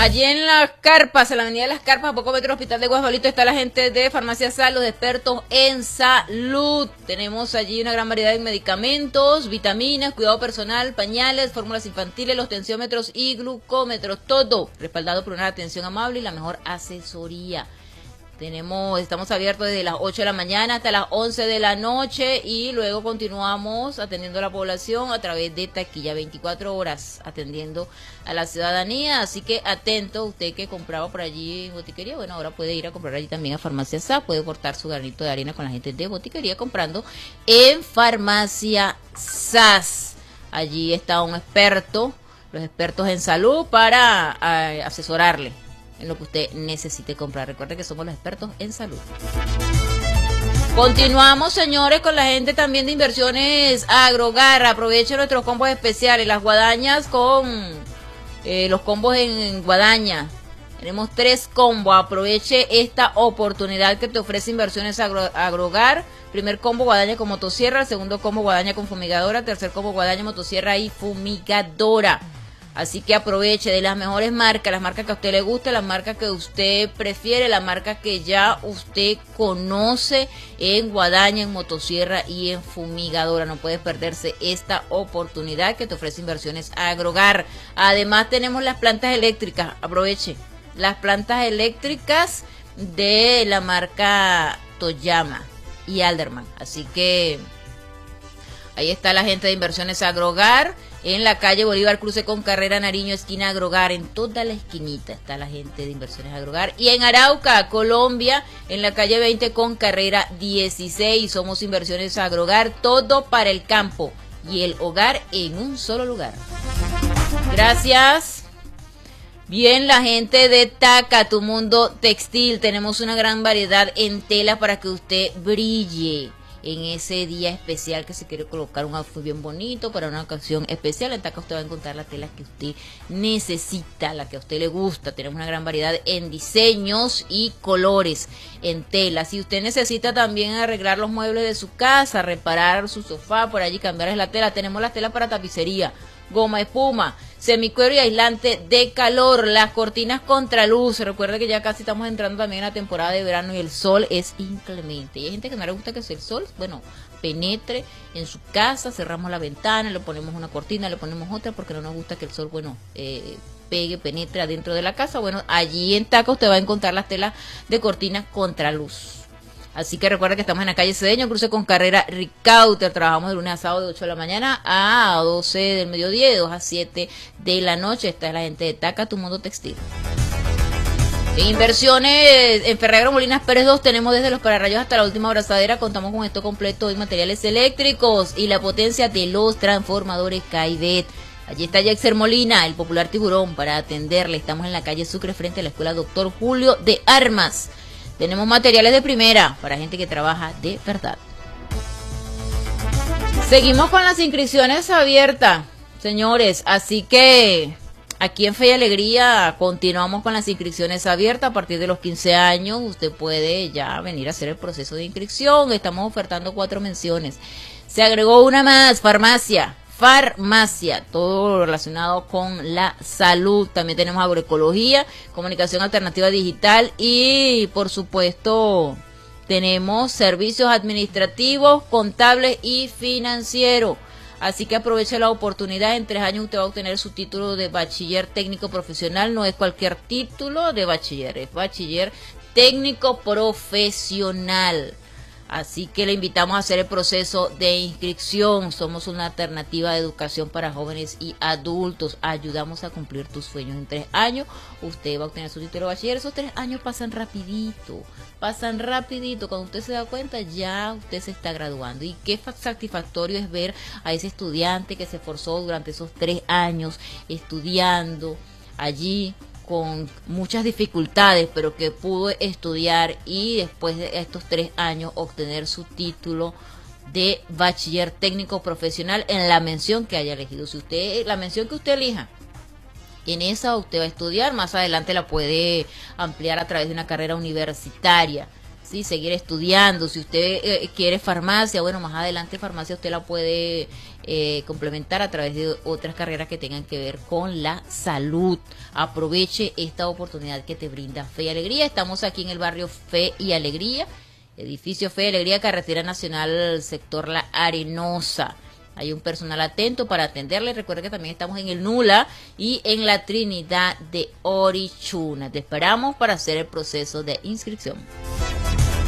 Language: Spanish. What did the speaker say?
allí en las carpas, en la avenida de las carpas, a pocos metros del hospital de Guasbalito, está la gente de Farmacia Sal, los expertos en salud. Tenemos allí una gran variedad de medicamentos, vitaminas, cuidado personal, pañales, fórmulas infantiles, los tensiómetros y glucómetros, todo respaldado por una atención amable y la mejor asesoría. Estamos abiertos desde las 8 de la mañana hasta las 11 de la noche y luego continuamos atendiendo a la población a través de taquilla, 24 horas atendiendo a la ciudadanía, así que atento, usted que compraba por allí en botiquería, bueno, ahora puede ir a comprar allí también a Farmacia SA, puede cortar su granito de arena con la gente de botiquería comprando en Farmacia SAS. Allí está un experto, los expertos en salud para asesorarle en lo que usted necesite comprar. Recuerde que somos los expertos en salud. Continuamos, señores, con la gente también de Inversiones Agrogar. Aprovechen nuestros combos especiales, las guadañas con los combos en guadaña. Tenemos 3 combos. Aproveche esta oportunidad que te ofrece Inversiones Agrogar. Primer combo, guadaña con motosierra. Segundo combo, guadaña con fumigadora. Tercer combo, guadaña, motosierra y fumigadora. Así que aproveche de las mejores marcas, las marcas que a usted le gusta, las marcas que usted prefiere, las marcas que ya usted conoce en guadaña, en motosierra y en fumigadora. No puedes perderse esta oportunidad que te ofrece Inversiones Agrogar. Además tenemos las plantas eléctricas, aproveche, las plantas eléctricas de la marca Toyama y Alderman. Así que ahí está la gente de Inversiones Agrogar. En la calle Bolívar, cruce con Carrera Nariño, esquina Agrogar. En toda la esquinita está la gente de Inversiones Agrogar. Y en Arauca, Colombia, en la calle 20 con Carrera 16. Somos Inversiones Agrogar, todo para el campo y el hogar en un solo lugar. Gracias. Bien, la gente de Taca, tu mundo textil. Tenemos una gran variedad en telas para que usted brille en ese día especial que se quiere colocar un outfit bien bonito para una ocasión especial. En Taca usted va a encontrar la tela que usted necesita, la que a usted le gusta. Tenemos una gran variedad en diseños y colores en tela. Si usted necesita también arreglar los muebles de su casa, reparar su sofá, por allí cambiarles la tela, tenemos las telas para tapicería, goma espuma, semicuero y aislante de calor, las cortinas contraluz. Recuerde que ya casi estamos entrando también en la temporada de verano y el sol es inclemente. Y hay gente que no le gusta que el sol, bueno, penetre en su casa, cerramos la ventana, le ponemos una cortina, le ponemos otra porque no nos gusta que el sol, bueno, penetre adentro de la casa. Bueno, allí en Taca usted va a encontrar las telas de cortinas contraluz. Así que recuerda que estamos en la calle Cedeño, cruce con Carrera Ricauter. Trabajamos de lunes a sábado de 8 de la mañana a 12 del mediodía, de 2 a 7 de la noche. Esta es la gente de Taca, tu mundo textil. En Inversiones en Ferragamo Molinas Pérez 2 tenemos desde los pararrayos hasta la última abrazadera. Contamos con esto completo y materiales eléctricos y la potencia de los transformadores Caidet. Allí está Jaxer Molina, el popular tiburón, para atenderle. Estamos en la calle Sucre frente a la escuela Doctor Julio de Armas. Tenemos materiales de primera para gente que trabaja de verdad. Seguimos con las inscripciones abiertas, señores. Así que aquí en Fe y Alegría continuamos con las inscripciones abiertas. A partir de los 15 años usted puede ya venir a hacer el proceso de inscripción. Estamos ofertando 4 menciones. Se agregó una más, farmacia, todo relacionado con la salud. También tenemos agroecología, comunicación alternativa digital y por supuesto tenemos servicios administrativos, contables y financieros. Así que aproveche la oportunidad. En 3 años usted va a obtener su título de bachiller técnico profesional. No es cualquier título de bachiller, es bachiller técnico profesional. Así que le invitamos a hacer el proceso de inscripción. Somos una alternativa de educación para jóvenes y adultos. Ayudamos a cumplir tus sueños. En 3 años usted va a obtener su título de bachiller. Esos 3 años pasan rapidito. Cuando usted se da cuenta ya usted se está graduando. Y qué satisfactorio es ver a ese estudiante que se esforzó durante esos 3 años estudiando allí con muchas dificultades, pero que pudo estudiar y después de estos 3 años obtener su título de bachiller técnico profesional en la mención que haya elegido. Si usted, la mención que usted elija, en esa usted va a estudiar, más adelante la puede ampliar a través de una carrera universitaria. Sí, seguir estudiando. Si usted quiere farmacia, bueno, más adelante farmacia usted la puede complementar a través de otras carreras que tengan que ver con la salud. Aproveche esta oportunidad que te brinda Fe y Alegría. Estamos aquí en el barrio Fe y Alegría, edificio Fe y Alegría, carretera nacional, sector La Arenosa. Hay un personal atento para atenderle. Recuerda que también estamos en el Nula y en la Trinidad de Orichuna. Te esperamos para hacer el proceso de inscripción.